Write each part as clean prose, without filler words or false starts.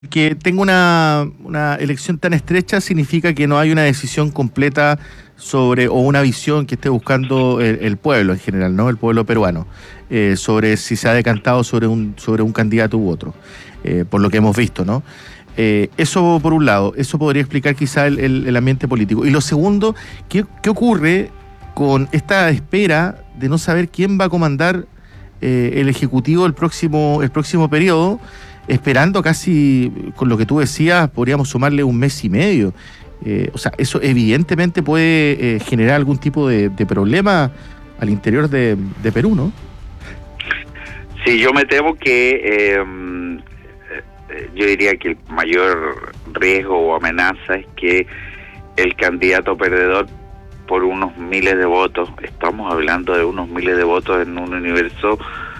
Que tenga una elección tan estrecha significa que no hay una decisión completa sobre, o una visión que esté buscando el pueblo en general, ¿no? El pueblo peruano, sobre si se ha decantado sobre un candidato u otro, por lo que hemos visto, ¿no? Eso por un lado, eso podría explicar quizá el ambiente político. Y lo segundo, ¿qué ocurre con esta espera de no saber quién va a comandar el Ejecutivo el próximo periodo? Esperando casi, con lo que tú decías, podríamos sumarle un mes y medio. O sea, eso evidentemente puede generar algún tipo de problema al interior de Perú, ¿no? Sí, yo me temo que yo diría que el mayor riesgo o amenaza es que el candidato perdedor, por unos miles de votos, estamos hablando de unos miles de votos en un universo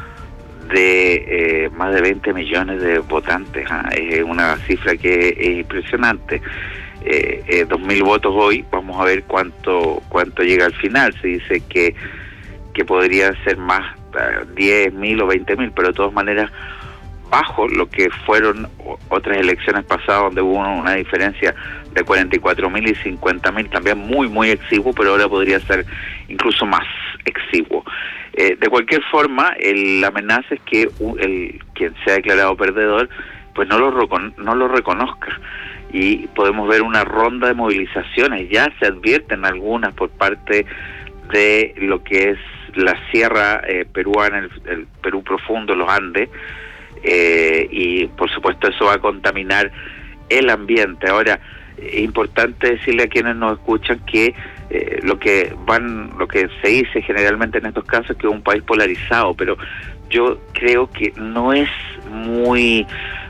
de más de 20 millones de votantes, es una cifra que es impresionante. 2.000 votos hoy, vamos a ver cuánto llega al final. Se dice que podría ser más, 10.000 o 20.000, pero de todas maneras bajo lo que fueron otras elecciones pasadas, donde hubo una diferencia de 44.000 y 50.000, también muy exiguo, pero ahora podría ser incluso más exiguo. De cualquier forma, la amenaza es que quien se ha declarado perdedor pues no lo reconozca, y podemos ver una ronda de movilizaciones. Ya se advierten algunas por parte de lo que es la sierra peruana, el Perú profundo, los Andes, y por supuesto eso va a contaminar el ambiente. Ahora, es importante decirle a quienes nos escuchan que lo que se dice generalmente en estos casos es que es un país polarizado, pero yo creo que no es muy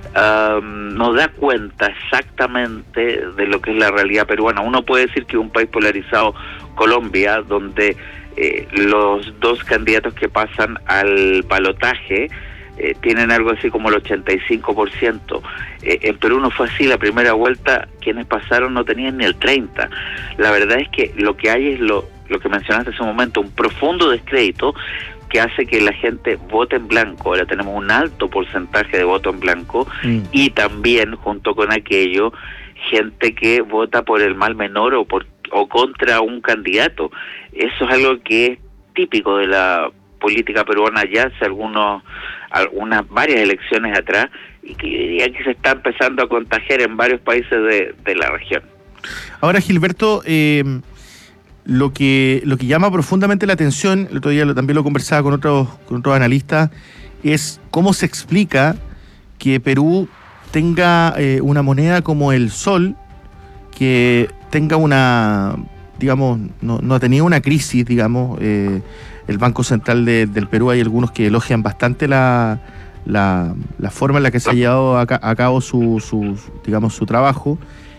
no da cuenta exactamente de lo que es la realidad peruana. Uno puede decir que es un país polarizado, Colombia, donde los dos candidatos que pasan al balotaje tienen algo así como el 85%. En Perú no fue así. La primera vuelta, quienes pasaron no tenían ni el 30%. La verdad es que lo que hay es lo que mencionaste hace un momento, un profundo descrédito que hace que la gente vote en blanco. Ahora tenemos un alto porcentaje de voto en blanco, y también, junto con aquello, gente que vota por el mal menor o contra un candidato. Eso es algo que es típico de la política peruana ya hace varias elecciones atrás, y que yo diría que se está empezando a contagiar en varios países de la región. Ahora, Gilberto, lo que llama profundamente la atención, el otro día también lo conversaba con otros analistas, es cómo se explica que Perú tenga una moneda como el sol, que tenga digamos, no ha tenido una crisis, digamos. El Banco Central del Perú, hay algunos que elogian bastante la forma en la que se ha llevado a cabo su trabajo.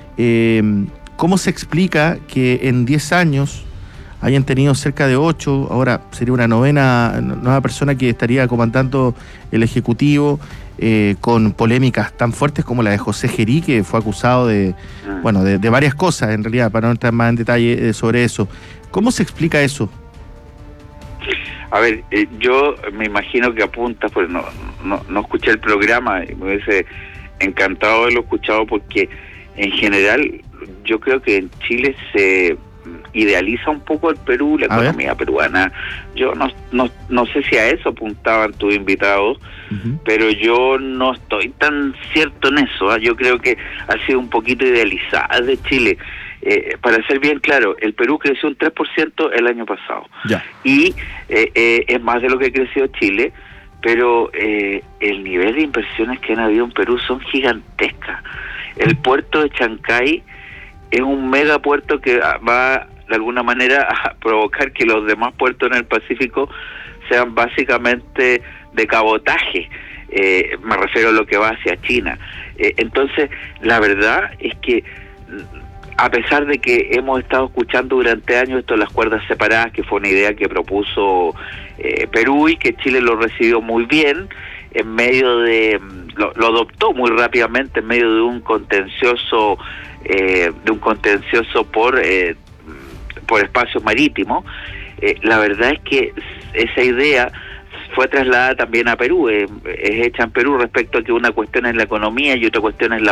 ¿Cómo se explica que en 10 años hayan tenido cerca de 8, ahora sería una nueva persona que estaría comandando el Ejecutivo, con polémicas tan fuertes como la de José Gerí, que fue acusado de varias cosas, en realidad, para no entrar más en detalle sobre eso? ¿Cómo se explica eso? A ver, yo me imagino que apuntas, pues no escuché el programa, y me hubiese encantado haberlo escuchado, porque en general yo creo que en Chile se idealiza un poco el Perú, la economía peruana. Yo no sé si a eso apuntaban tus invitados, pero yo no estoy tan cierto en eso. Yo creo que ha sido un poquito idealizada de Chile. Para ser bien claro, el Perú creció un 3% el año pasado, y es más de lo que creció Chile, pero el nivel de inversiones que han habido en Perú son gigantescas. El puerto de Chancay es un megapuerto que va de alguna manera a provocar que los demás puertos en el Pacífico sean básicamente de cabotaje. Me refiero a lo que va hacia China. Entonces, la verdad es que, a pesar de que hemos estado escuchando durante años esto de las cuerdas separadas, que fue una idea que propuso Perú y que Chile lo recibió muy bien, en medio de lo adoptó muy rápidamente en medio de un contencioso por espacio marítimo. La verdad es que esa idea fue trasladada también a Perú, es hecha en Perú respecto a que una cuestión es la economía y otra cuestión es la